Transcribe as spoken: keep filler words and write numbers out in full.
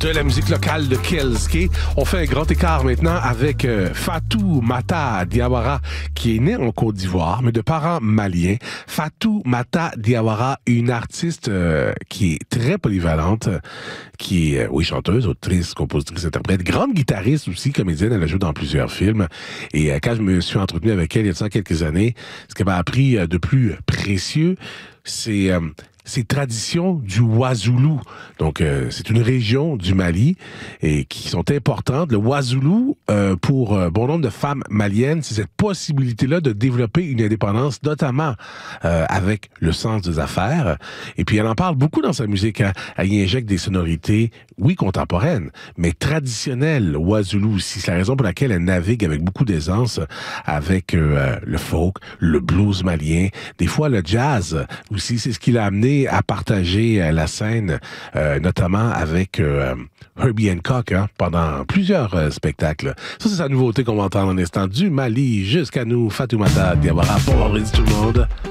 de la musique locale de Kelske. On fait un grand écart maintenant avec euh, Fatoumata Diawara, qui est née en Côte d'Ivoire, mais de parents maliens. Fatoumata Diawara, une artiste euh, qui est très polyvalente, qui est, euh, oui, chanteuse, autrice, compositrice, interprète, grande guitariste aussi, comédienne. Elle a joué dans plusieurs films. Et euh, quand je me suis entretenu avec elle il y a de ça quelques années, ce qu'elle m'a appris euh, de plus précieux, c'est... Euh, ces traditions du Ouazoulou. Donc, euh, c'est une région du Mali et qui sont importantes. Le Ouazoulou, euh, pour euh, bon nombre de femmes maliennes, c'est cette possibilité-là de développer une indépendance, notamment euh, avec le sens des affaires. Et puis, elle en parle beaucoup dans sa musique. Hein. Elle y injecte des sonorités, oui, contemporaines, mais traditionnelles. Ouazoulou aussi. C'est la raison pour laquelle elle navigue avec beaucoup d'aisance avec euh, le folk, le blues malien, des fois le jazz aussi. C'est ce qui l'a amené à partager euh, la scène, euh, notamment avec euh, Herbie Hancock, hein, pendant plusieurs euh, spectacles. Ça, c'est sa nouveauté qu'on va entendre en instant du Mali jusqu'à nous. Fatoumata Diawara, pour tout le monde.